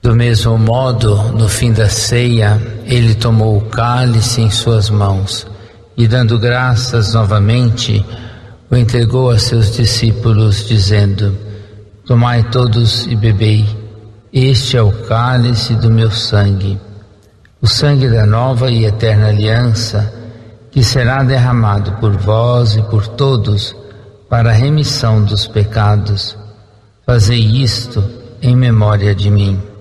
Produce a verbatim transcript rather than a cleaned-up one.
Do mesmo modo, no fim da ceia, ele tomou o cálice em suas mãos e, dando graças novamente, o entregou a seus discípulos, dizendo: Tomai todos e bebei, este é o cálice do meu sangue, o sangue da nova e eterna aliança, que será derramado por vós e por todos para a remissão dos pecados. Fazei isto em memória de mim.